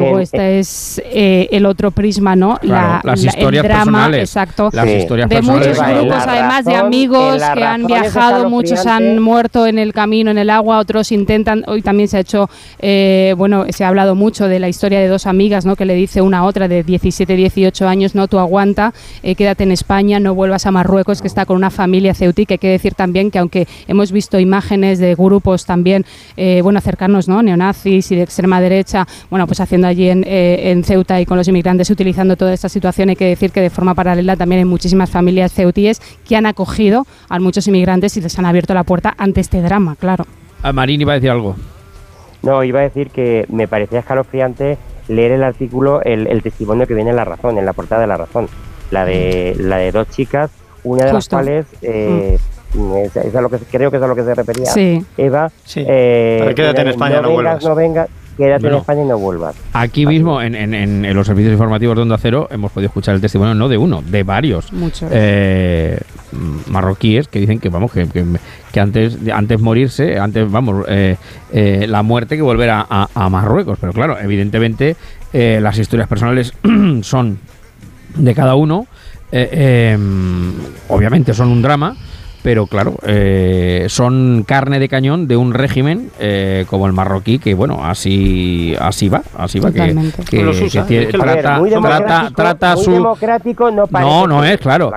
luego es el otro prisma, ¿no? Claro, las historias el drama, personales. Exacto. Las historias de personales. muchos grupos, además de amigos que han viajado, muchos han muerto en el camino, en el agua, otros intentan. Hoy también se ha hecho, se ha hablado mucho de la historia de dos amigas, ¿no? Que le dice una a otra de 17, 18 años, no, tú aguanta, quédate en España, no vuelvas a Marruecos, que está con una familia ceutí, que hay que decir también que aunque hemos visto imágenes de grupos también, cercanos, ¿no? Neonazis y de extrema derecha, pues haciendo allí en Ceuta y con los inmigrantes utilizando toda esta situación, hay que decir que de forma paralela también hay muchísimas familias ceutíes que han acogido a muchos inmigrantes y les han abierto la puerta ante este drama, claro. Marín iba a decir algo. No, iba a decir que me parecía escalofriante leer el artículo, el testimonio que viene en La Razón, en la portada de La Razón, la de dos chicas, una de Justo. las cuales es a lo que creo que es a lo que se refería sí. Eva. Sí. Quédate en España, no vuelvas. No vengas, quédate en España y no vuelvas. Aquí mismo, en los servicios informativos de Onda Cero, hemos podido escuchar el testimonio, no de uno, de varios marroquíes que dicen que antes morirse, la muerte que volver a Marruecos. Pero claro, evidentemente las historias personales son de cada uno, obviamente son un drama, pero claro, son carne de cañón de un régimen como el marroquí, que así va, trata su democrático, no es claro,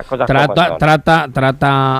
trata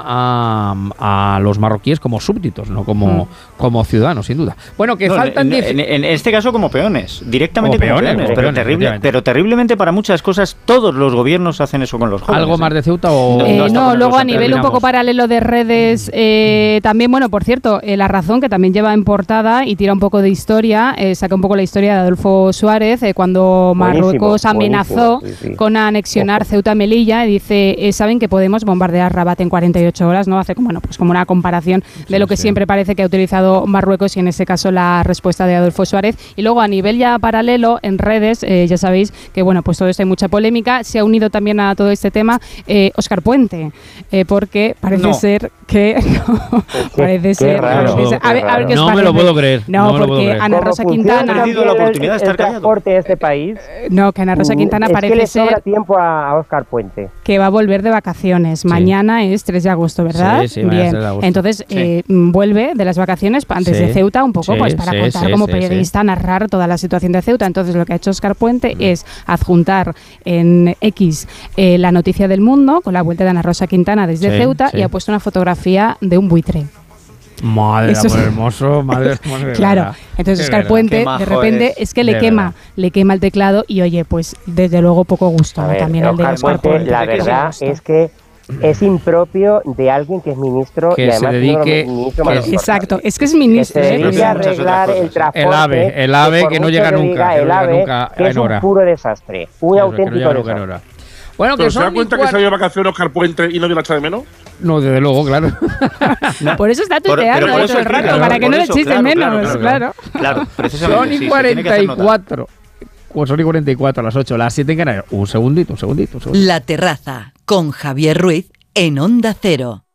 a los marroquíes como súbditos, no como ciudadanos, sin duda. Bueno, que faltan en este caso como peones, directamente como peones, pero terriblemente para muchas cosas. Todos los gobiernos hacen eso con los jóvenes. ¿Algo más de Ceuta o no? Luego a nivel un poco paralelo de redes, también, por cierto, La Razón, que también lleva en portada y tira un poco de historia, saca un poco la historia de Adolfo Suárez, cuando Marruecos amenazó con anexionar Ceuta y Melilla, y dice, saben que podemos bombardear Rabat en 48 horas, ¿no? Hace como una comparación de lo que siempre parece que ha utilizado Marruecos, y en este caso la respuesta de Adolfo Suárez. Y luego a nivel ya paralelo, en redes, ya sabéis que, pues todo esto hay mucha polémica. Se ha unido también a todo este tema Óscar Puente, porque parece ser que parece ser. A ver qué os no parece. Me lo puedo creer. No, porque Ana Rosa Quintana ha perdido la oportunidad de estar callado. Transporte de este país. No, que Ana Rosa Quintana parece que le sobra ser tiempo a Óscar Puente, que va a volver de vacaciones. Mañana es 3 de agosto, ¿verdad? Sí, bien. Entonces vuelve de las vacaciones antes de Ceuta un poco, para contar como periodista, narrar toda la situación de Ceuta. Entonces lo que ha hecho Óscar Puente es adjuntar en X la noticia del Mundo con la vuelta de Ana Rosa Quintana desde Ceuta, y ha puesto una fotografía de un buitre. Madre hermoso, madre. Claro, entonces Óscar Puente de repente es que le quema el teclado, y oye, pues desde luego poco gusto, ¿no? También el de Óscar Puente. La verdad es que es impropio de alguien que es ministro que y además se dedique, exacto, es que es ministro, que se dedique a arreglar el transporte, el AVE que no llega nunca, que es un puro desastre, un auténtico desastre. Bueno, ¿pero se da cuenta que salió de vacaciones Óscar Puente y no dio la echa de menos? No, desde luego, claro. Por eso está tuiteando todo el rato, para que no le eches de menos, claro. Son y 44. Son y 44 a las 8, las 7 en Canarias. Un segundito. La Terraza, con Javier Ruiz, en Onda Cero.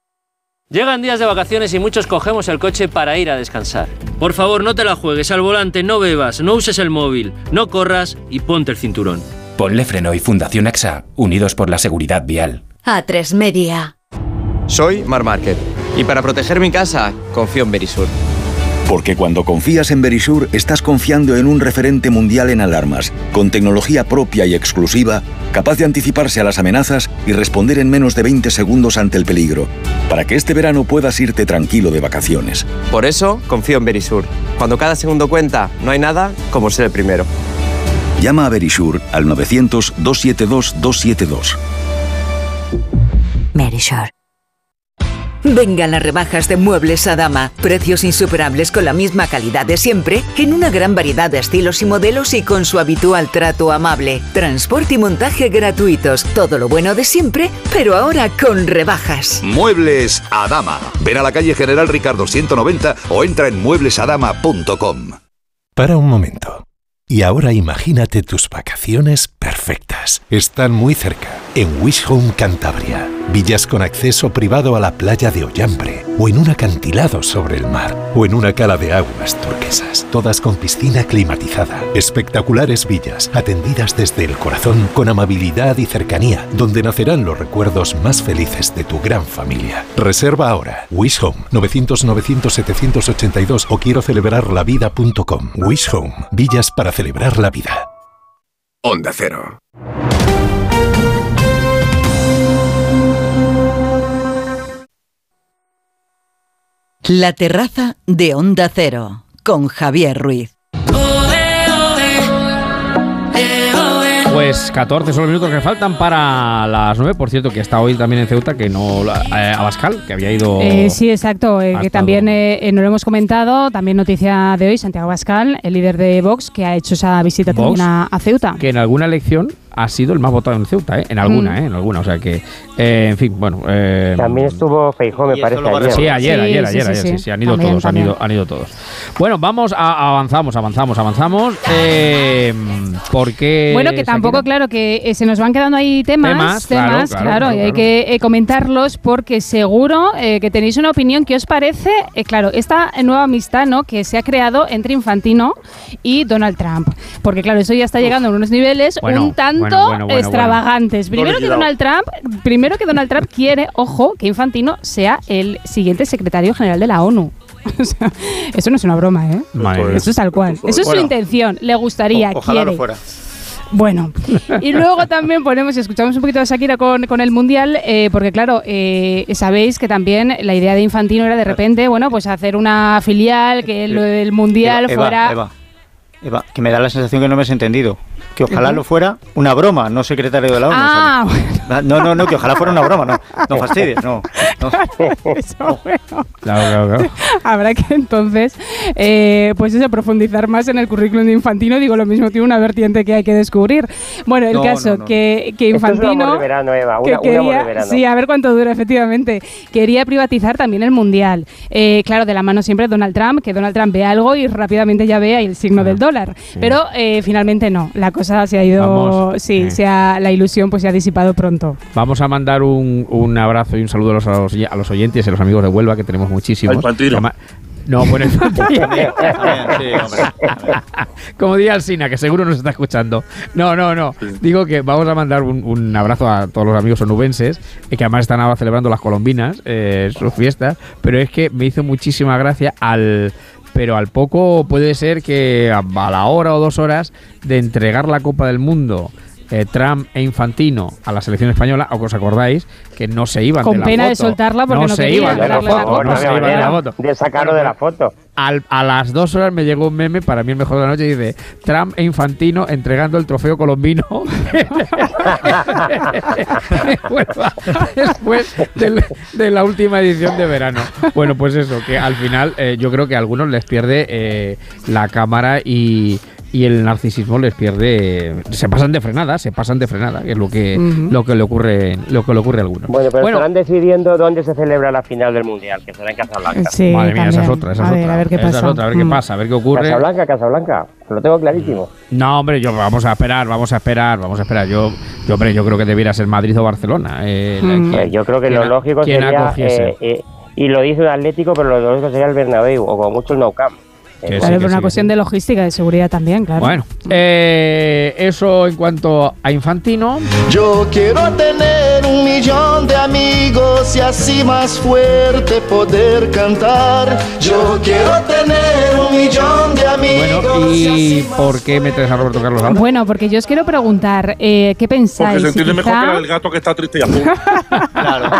Llegan días de vacaciones y muchos cogemos el coche para ir a descansar. Por favor, no te la juegues al volante, no bebas, no uses el móvil, no corras y ponte el cinturón. Ponle Freno y Fundación AXA, unidos por la seguridad vial. A3 Media. Soy Marc Márquez y para proteger mi casa confío en Verisur. Porque cuando confías en Verisur estás confiando en un referente mundial en alarmas, con tecnología propia y exclusiva, capaz de anticiparse a las amenazas y responder en menos de 20 segundos ante el peligro, para que este verano puedas irte tranquilo de vacaciones. Por eso confío en Verisur. Cuando cada segundo cuenta, no hay nada como ser el primero. Llama a Verisur al 900-272-272. Verisur. Vengan las rebajas de Muebles Adama. Precios insuperables con la misma calidad de siempre, en una gran variedad de estilos y modelos y con su habitual trato amable. Transporte y montaje gratuitos. Todo lo bueno de siempre, pero ahora con rebajas. Muebles Adama. Ven a la calle General Ricardo 190 o entra en mueblesadama.com. Para un momento. Y ahora imagínate tus vacaciones perfectas. Están muy cerca. en Wish Home Cantabria. Villas con acceso privado a la playa de Ollambre, o en un acantilado sobre el mar, o en una cala de aguas turquesas, todas con piscina climatizada. Espectaculares villas, atendidas desde el corazón, con amabilidad y cercanía, donde nacerán los recuerdos más felices de tu gran familia. Reserva ahora. Wish Home, 900-900-782 o quiero celebrarlavida.com. Wish Home, villas para celebrar la vida. Onda Cero. La terraza de Onda Cero, con Javier Ruiz. Pues 14 son los minutos que faltan para las 9. Por cierto, que está hoy también en Ceuta, que no Abascal, que había ido... sí, exacto, que también no lo hemos comentado. También noticia de hoy, Santiago Abascal, el líder de Vox, que ha hecho esa visita Vox, también a Ceuta. Que en alguna elección ha sido el más votado en Ceuta, en alguna, o sea que, en fin, bueno... también estuvo Feijóo, me parece, ayer. Sí, ayer, sí, han ido también, todos, han ido todos. Bueno, vamos, avanzamos, porque... Bueno, que tampoco, claro, que se nos van quedando ahí temas, claro, y hay que comentarlos porque seguro que tenéis una opinión. ¿Qué os parece? Claro, esta nueva amistad, ¿no?, que se ha creado entre Infantino y Donald Trump, porque claro, eso ya está llegando a unos niveles un tanto extravagantes. Primero que Donald Trump quiere, ojo, que Infantino sea el siguiente secretario general de la ONU. O sea, eso no es una broma, ¿eh? Eso es tal cual. Eso es su intención. Le gustaría, ojalá quiere. Lo fuera. Bueno, y luego también escuchamos un poquito de Shakira con el Mundial, porque claro, sabéis que también la idea de Infantino era de repente, pues hacer una filial, que el Mundial fuera... Eva, que me da la sensación que no me has entendido. Que ojalá lo fuera una broma, no secretario de la ONU. No, que ojalá fuera una broma, no fastidies, no. Eso, bueno. Claro. Habrá que entonces, profundizar más en el currículum de Infantino. Digo, lo mismo tiene una vertiente que hay que descubrir. Bueno, el caso que Infantino... Esto es un amor de verano, Eva, un amor de verano. Sí, a ver cuánto dura, efectivamente. Quería privatizar también el Mundial. Claro, de la mano siempre Donald Trump, que Donald Trump ve algo y rápidamente ya ve ahí el signo del dólar. Sí. Pero finalmente no, la cosa se ha ido, la ilusión se ha disipado pronto. Vamos a mandar un abrazo y un saludo a los oyentes y a los amigos de Huelva, que tenemos muchísimos. No, bueno, como diría Alsina, que seguro nos está escuchando. No. Digo que vamos a mandar un abrazo a todos los amigos onubenses, que además están ahora celebrando las colombinas, sus fiestas, pero es que me hizo muchísima gracia pero al poco puede ser que a la hora o 2 horas de entregar la Copa del Mundo Trump e Infantino a la selección española, os acordáis que no se iban con de la pena foto. De soltarla porque no se iban de la foto, no se iban de la foto. De sacarlo de la foto. A las 2 horas me llegó un meme, para mí el mejor de la noche, y dice: Trump e Infantino entregando el trofeo colombino después de la última edición de verano. Bueno, pues eso, que al final yo creo que a algunos les pierde la cámara y el narcisismo les pierde, se pasan de frenada, que es lo que le ocurre a algunos. Bueno, pero estarán decidiendo dónde se celebra la final del Mundial, que será en Casablanca. Sí, madre mía, esa es otra. A ver qué pasa. A ver qué ocurre. Casablanca, lo tengo clarísimo. No, hombre, vamos a esperar. Yo creo que debiera ser Madrid o Barcelona. Yo creo que lo lógico sería, y lo dice un Atlético, pero lo lógico sería el Bernabéu, o como mucho el Nou Camp. Claro, por una cuestión de logística, de seguridad también, claro. Bueno, eso en cuanto a Infantino. Yo quiero tener 1 millón de amigos y así más fuerte poder cantar. Yo quiero tener 1 millón de amigos. Bueno, ¿y por qué metes a Roberto Carlos ahora? Bueno, porque yo os quiero preguntar, ¿qué pensáis? Porque se entiende mejor que el gato que está triste y azul. Claro.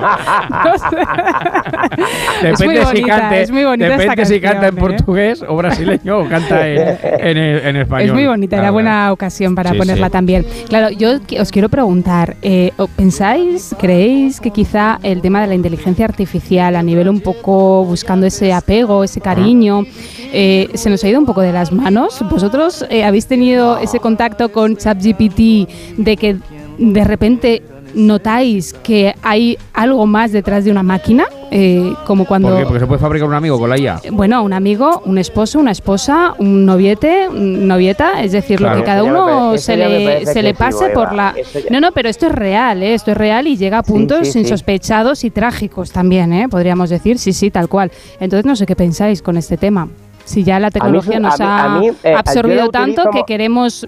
Es muy bonita depende si canta en portugués o brasileño o canta en español. Es muy bonita, era buena ocasión para ponerla también. Claro, yo os quiero preguntar, creéis que quizá el tema de la inteligencia artificial, a nivel un poco buscando ese apego, ese cariño, se nos ha ido un poco de las manos? ¿Vosotros habéis tenido ese contacto con ChatGPT de que de repente notáis que hay algo más detrás de una máquina? como cuando... ¿Por qué? Porque se puede fabricar un amigo con la IA. Bueno, un amigo, un esposo, una esposa, un noviete, novieta, es decir, claro, lo que cada uno se le pase por la... No, pero esto es real, esto es real y llega a puntos insospechados y trágicos también, podríamos decir, sí, tal cual. Entonces no sé qué pensáis con este tema. Si ya la tecnología nos ha absorbido tanto que queremos